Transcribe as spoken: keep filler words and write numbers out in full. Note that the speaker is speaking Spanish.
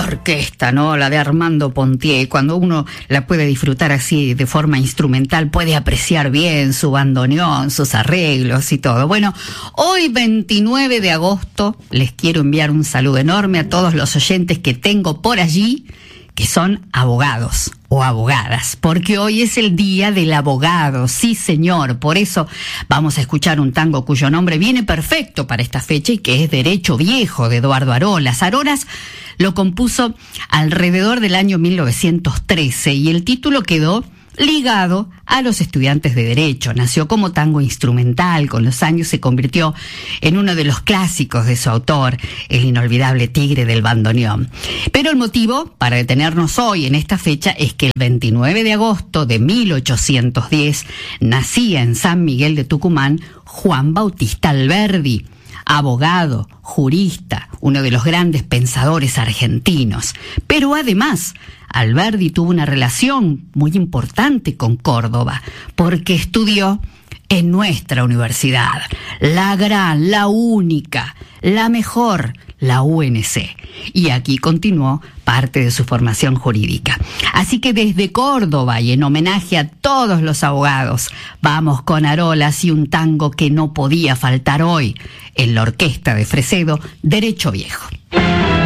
orquesta, ¿no? La de Armando Pontier. Cuando uno la puede disfrutar así de forma instrumental, puede apreciar bien su bandoneón, sus arreglos y todo. Bueno, hoy veintinueve de agosto les quiero enviar un saludo enorme a todos los oyentes que tengo por allí, que son abogados o abogadas, porque hoy es el día del abogado, sí señor. Por eso vamos a escuchar un tango cuyo nombre viene perfecto para esta fecha y que es Derecho Viejo, de Eduardo Arolas. Arolas lo compuso alrededor del año mil novecientos trece y el título quedó ligado a los estudiantes de Derecho. Nació como tango instrumental, con los años se convirtió en uno de los clásicos de su autor, el inolvidable Tigre del Bandoneón. Pero el motivo para detenernos hoy en esta fecha es que el veintinueve de agosto de mil ochocientos diez nacía en San Miguel de Tucumán Juan Bautista Alberdi, abogado, jurista, uno de los grandes pensadores argentinos. Pero además, Alberdi tuvo una relación muy importante con Córdoba, porque estudió en nuestra universidad, la gran, la única, la mejor, la U N C. Y aquí continuó parte de su formación jurídica. Así que desde Córdoba y en homenaje a todos los abogados, vamos con Arolas y un tango que no podía faltar hoy en la orquesta de Fresedo, Derecho Viejo.